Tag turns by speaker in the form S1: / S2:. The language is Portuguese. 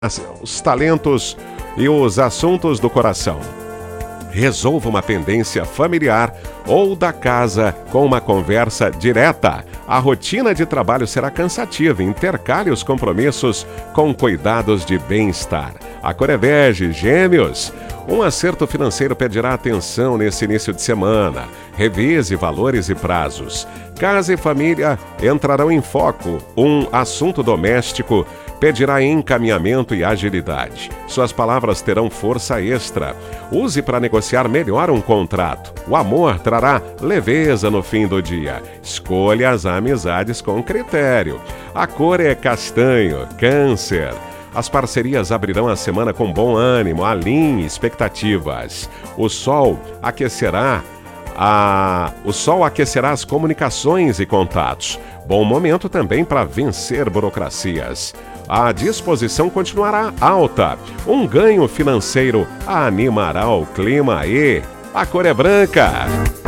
S1: os talentos e os assuntos do coração. Resolva uma pendência familiar ou da casa com uma conversa direta. A rotina de trabalho será cansativa. Intercale os compromissos com cuidados de bem-estar. A cor é bege, Gêmeos. Um acerto financeiro pedirá atenção nesse início de semana. Revise valores e prazos. Casa e família entrarão em foco. Um assunto doméstico pedirá encaminhamento e agilidade. Suas palavras terão força extra. Use para negociar melhor um contrato. O amor trará leveza no fim do dia. Escolha as amizades com critério. A cor é castanho, Câncer. As parcerias abrirão a semana com bom ânimo, alinhe expectativas. O sol aquecerá as comunicações e contatos. Bom momento também para vencer burocracias. A disposição continuará alta. Um ganho financeiro animará o clima e a cor é branca.